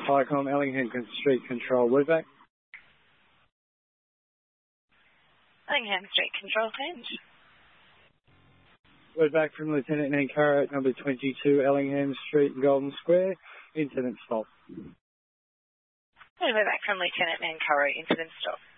Highcom, Ellingham Street Control, wordback. Ellingham Street Control, change. Wordback from Lieutenant Nankara at number 22 Ellingham Street, Golden Square. Incident stop. Wordback from Lieutenant Nankara, incident stop.